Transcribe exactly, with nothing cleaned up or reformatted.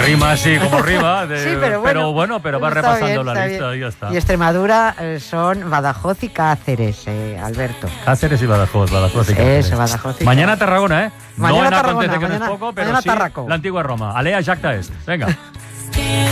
rima así como rima. De, sí, pero bueno, pero bueno, pero va repasando bien, la lista bien. Y ya está. Y Extremadura eh, son Badajoz y Cáceres, eh, Alberto. Cáceres y Badajoz, Badajoz y Cáceres. Eso, Badajoz y Mañana Tarragona, ¿eh? Mañana no en Tarragona, acontece que mañana, no es poco, pero mañana sí Tarraco. la antigua Roma. Alea Jacta Est. Venga.